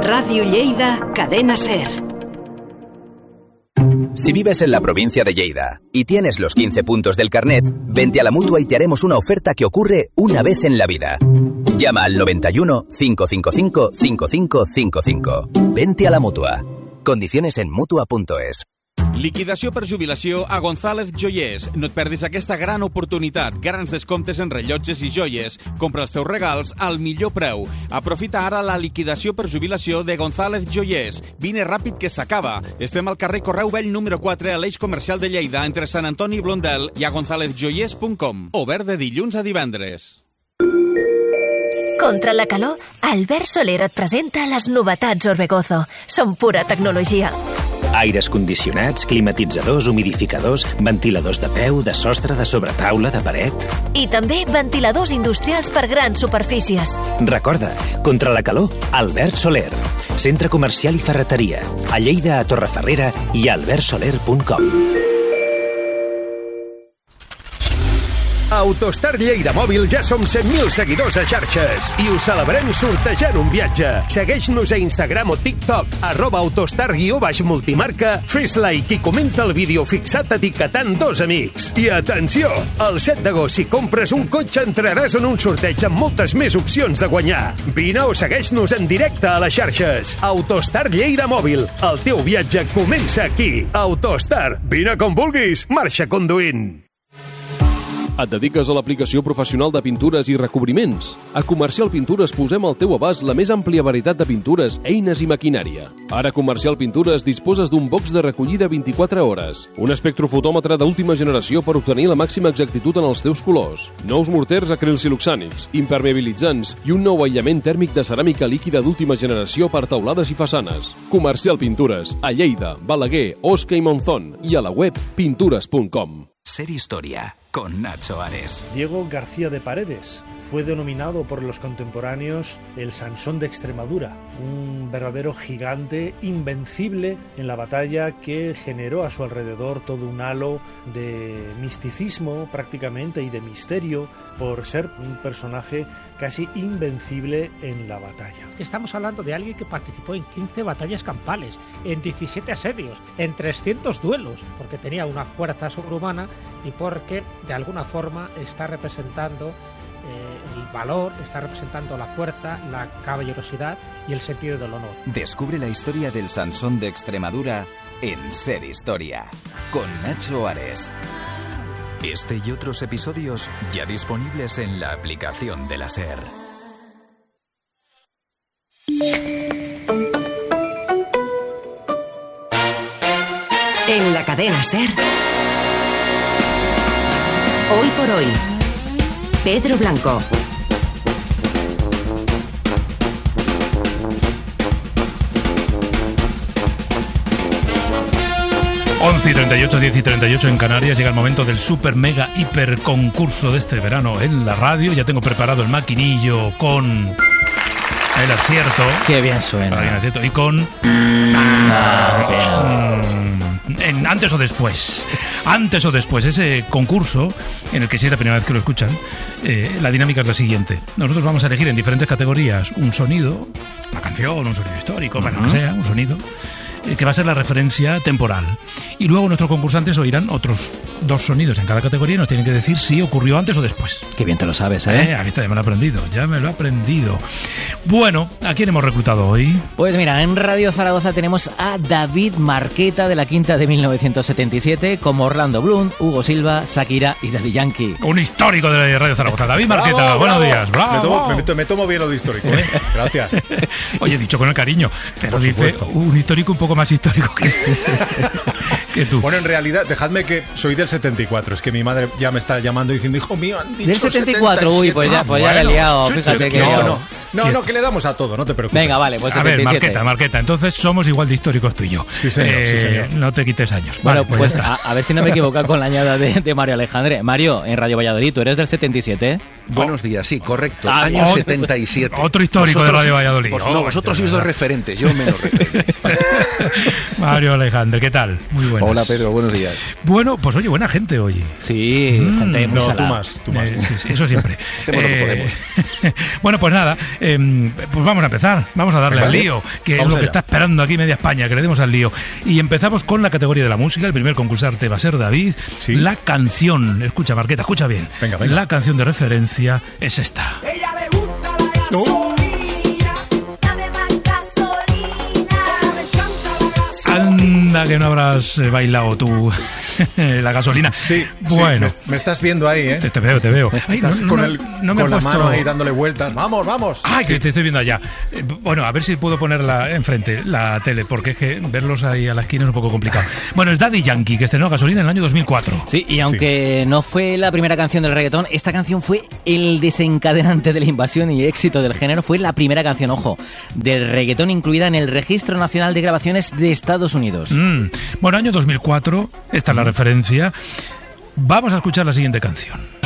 Radio Lleida, Cadena SER. Si vives en la provincia de Lleida y tienes los 15 puntos del carnet, vente a la Mutua y te haremos una oferta que ocurre una vez en la vida. Llama al 91 555 5555. Vente a la Mutua. Condiciones en Mutua.es. Liquidació per jubilació a González Joiers. No et perdis aquesta gran oportunitat. Grans descomptes en rellotges i joies. Compra els teus regals al millor preu. Aprofita ara la liquidació per jubilació de González Joiers. Vine ràpid que s'acaba. Estem al carrer Correu Vell número 4 a l'Eix Comercial de Lleida, entre Sant Antoni i Blondel, i a gonzalezjoiers.com. Obert de dilluns a divendres. Contra la calor, Albert Soler et presenta les novetats Orbegozo. Són pura tecnologia. Aires condicionats, climatitzadors, humidificadors, ventiladors de peu, de sostre, de sobretaula, de paret... I també ventiladors industrials per grans superfícies. Recorda, contra la calor, Albert Soler. Centre comercial i ferreteria. A Lleida, a Torreferrera i a albertsoler.com. A Autostar Lleida Mòbil ja som 100.000 seguidors a xarxes i ho celebrem sortejant un viatge. Segueix-nos a Instagram o TikTok, @autostar_multimarca, fes like i comenta el vídeo fixat etiquetant 2 amics. I atenció, el 7 d'agost, si compres un cotxe, entraràs en un sorteig amb moltes més opcions de guanyar. Vine o segueix-nos en directe a les xarxes. Autostar Lleida Mòbil, el teu viatge comença aquí. Autostar, vine com vulguis, marxa conduint. Et dediques a l'aplicació professional de pintures i recobriments? A Comercial Pintures posem al teu abast la més àmplia varietat de pintures, eines i maquinària. Ara a Comercial Pintures disposes d'un box de recollida 24 hores, un espectrofotòmetre d'última generació per obtenir la màxima exactitud en els teus colors, nous morters acrilsiloxànics, impermeabilitzants i un nou aïllament tèrmic de ceràmica líquida d'última generació per taulades i façanes. Comercial Pintures, a Lleida, Balaguer, Osca i Monzón, i a la web pintures.com. Ser Historia, con Nacho Ares. Diego García de Paredes fue denominado por los contemporáneos el Sansón de Extremadura, un verdadero gigante invencible en la batalla que generó a su alrededor todo un halo de misticismo prácticamente y de misterio por ser un personaje casi invencible en la batalla. Estamos hablando de alguien que participó en 15 batallas campales, en 17 asedios, en 300 duelos, porque tenía una fuerza sobrehumana y porque de alguna forma está representando el valor, está representando la fuerza, la caballerosidad y el sentido del honor. Descubre la historia del Sansón de Extremadura en Ser Historia, con Nacho Ares. Este y otros episodios ya disponibles en la aplicación de la SER. En la cadena SER. Hoy por hoy. Pedro Blanco. Once y 38, 10 y 38 en Canarias. Llega el momento del super mega hiper concurso de este verano en la radio. Ya tengo preparado el maquinillo con el acierto. Qué bien suena. Y con en antes o después. Antes o después, ese concurso en el que si es la primera vez que lo escuchan, la dinámica es la siguiente. Nosotros vamos a elegir en diferentes categorías un sonido, una canción, un sonido histórico, bueno, que sea, un sonido, que va a ser la referencia temporal. Y luego nuestros concursantes oirán otros 2 sonidos en cada categoría y nos tienen que decir si ocurrió antes o después. Qué bien te lo sabes, ¿eh? Aquí está, ya me lo he aprendido. Bueno, ¿a quién hemos reclutado hoy? Pues mira, en Radio Zaragoza tenemos a David Marqueta de la Quinta de 1977, como Orlando Bloom, Hugo Silva, Shakira y Daddy Yankee. Un histórico de Radio Zaragoza. David Marqueta, bravo, buenos bravo. días. Bravo. Me tomo bien lo de histórico, ¿eh? Gracias. Oye, dicho con el cariño, pero Por dice supuesto. un histórico un poco más histórico que tú. Bueno, en realidad, dejadme que soy del 74. Es que mi madre ya me está llamando diciendo, hijo mío, han dicho Del 74, 77. Uy, pues ya le he liado. Fíjate que No, que le damos a todo, no te preocupes. Venga, vale, pues a 77. ver, Marqueta, entonces somos igual de históricos tú y yo. Sí, señor, sí, señor. No te quites años. Bueno, Vale, pues a ver si no me equivoco con la añada de Mario Alejandre. Mario, en Radio Valladolid, ¿tú eres del 77? Buenos días, sí, correcto. Año 77. Otro histórico de Radio Valladolid. No, vosotros sois 2 referentes, yo menos referente. Mario Alejandre, ¿qué tal? Muy buenas. Hola, Pedro, buenos días. Bueno, pues oye, buena gente hoy. Sí, gente muy salada. Tú más. Sí, eso siempre. Hacemos lo que podemos. Bueno, pues nada, Pues vamos a empezar, vamos a darle al lío, que es lo que está esperando aquí media España, que le demos al lío. Y empezamos con la categoría de la música. El primer concursante va a ser David. Sí. La canción, escucha Marqueta, escucha bien. Venga. La canción de referencia es esta. Ella le gusta la gasolina, dame más gasolina, me encanta la gasolina. Anda, que no habrás bailado tú la gasolina. Sí, bueno. Me estás viendo ahí, ¿eh? Te veo. Ay, Estás no con me he la puesto... mano ahí dándole vueltas. Vamos. Ay, que te estoy viendo allá. Bueno, a ver si puedo ponerla enfrente, la tele, porque es que verlos ahí a la esquina es un poco complicado. Bueno, es Daddy Yankee, que estrenó Gasolina en el año 2004. Sí, y aunque no fue la primera canción del reggaetón, esta canción fue el desencadenante de la invasión y éxito del género. Fue la primera canción, ojo, del reggaetón incluida en el Registro Nacional de Grabaciones de Estados Unidos. Bueno, año 2004, esta es la referencia. Vamos a escuchar la siguiente canción.